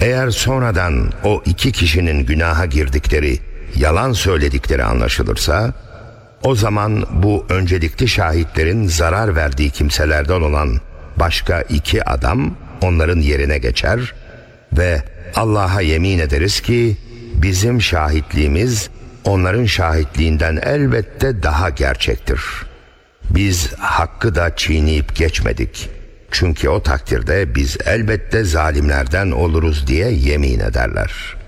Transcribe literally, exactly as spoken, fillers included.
Eğer sonradan o iki kişinin günaha girdikleri, yalan söyledikleri anlaşılırsa, o zaman bu öncelikli şahitlerin zarar verdiği kimselerden olan başka iki adam onların yerine geçer ve Allah'a yemin ederiz ki bizim şahitliğimiz onların şahitliğinden elbette daha gerçektir. Biz hakkı da çiğneyip geçmedik. Çünkü o takdirde biz elbette zalimlerden oluruz diye yemin ederler.